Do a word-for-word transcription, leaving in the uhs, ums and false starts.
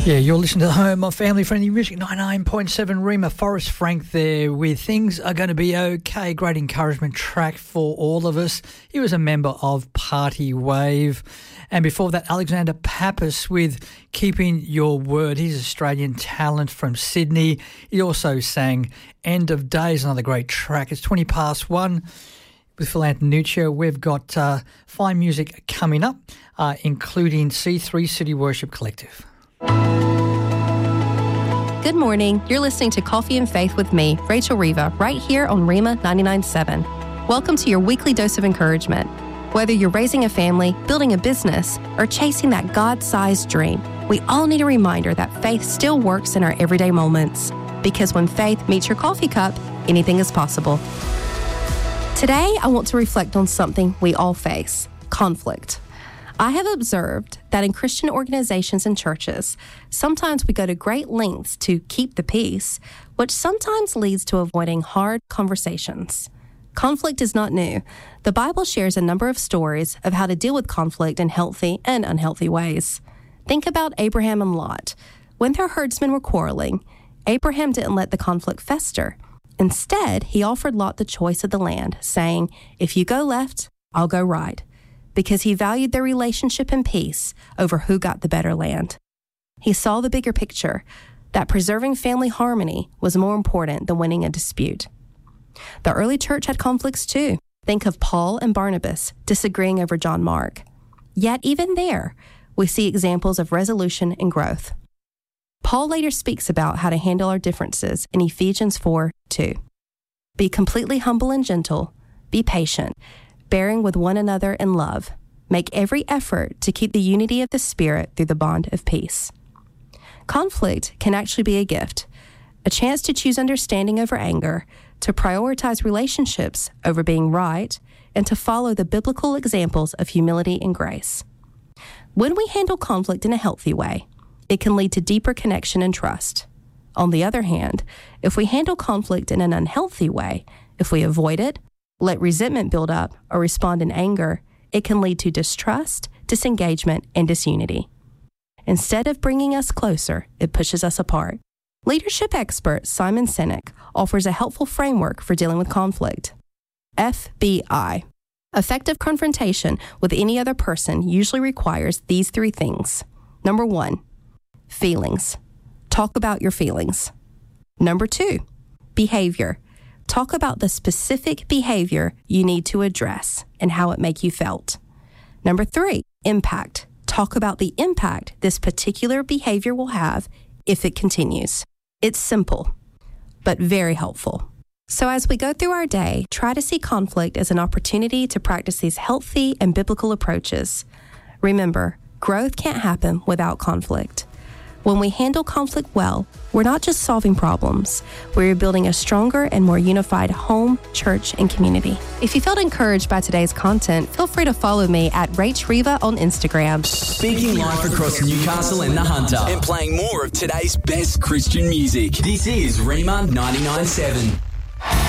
Yeah, you're listening to the home of family-friendly music, ninety-nine point seven Rima. Forrest Frank there with Things Are Going to Be Okay. Great encouragement track for all of us. He was a member of Party Wave. And before that, Alexander Pappas with Keeping Your Word. He's an Australian talent from Sydney. He also sang End of Days, another great track. It's twenty past one. With Phil Antonuccio, we've got uh, fine music coming up, uh, including C three City Worship Collective. Good morning. You're listening to Coffee and Faith with me, Rachel Riva, right here on Rima ninety-nine point seven. Welcome to your weekly dose of encouragement. Whether you're raising a family, building a business, or chasing that God-sized dream, we all need a reminder that faith still works in our everyday moments. Because when faith meets your coffee cup, anything is possible. Today, I want to reflect on something we all face: conflict. I have observed that in Christian organizations and churches, sometimes we go to great lengths to keep the peace, which sometimes leads to avoiding hard conversations. Conflict is not new. The Bible shares a number of stories of how to deal with conflict in healthy and unhealthy ways. Think about Abraham and Lot. When their herdsmen were quarreling, Abraham didn't let the conflict fester. Instead, he offered Lot the choice of the land, saying, "If you go left, I'll go right," because he valued their relationship and peace over who got the better land. He saw the bigger picture, that preserving family harmony was more important than winning a dispute. The early church had conflicts too. Think of Paul and Barnabas disagreeing over John Mark. Yet even there, we see examples of resolution and growth. Paul later speaks about how to handle our differences in Ephesians four two. Be completely humble and gentle, be patient, bearing with one another in love. Make every effort to keep the unity of the Spirit through the bond of peace. Conflict can actually be a gift, a chance to choose understanding over anger, to prioritize relationships over being right, and to follow the biblical examples of humility and grace. When we handle conflict in a healthy way, it can lead to deeper connection and trust. On the other hand, if we handle conflict in an unhealthy way, if we avoid it, let resentment build up, or respond in anger, it can lead to distrust, disengagement, and disunity. Instead of bringing us closer, it pushes us apart. Leadership expert Simon Sinek offers a helpful framework for dealing with conflict. F B I. Effective confrontation with any other person usually requires these three things. Number one, feelings. Talk about your feelings. Number two, behavior. Talk about the specific behavior you need to address and how it makes you felt. Number three, impact. Talk about the impact this particular behavior will have if it continues. It's simple, but very helpful. So as we go through our day, try to see conflict as an opportunity to practice these healthy and biblical approaches. Remember, growth can't happen without conflict. When we handle conflict well, we're not just solving problems, we're building a stronger and more unified home, church, and community. If you felt encouraged by today's content, feel free to follow me at Rach Riva on Instagram. Speaking live across Newcastle and the Hunter and playing more of today's best Christian music. This is Rima ninety-nine point seven.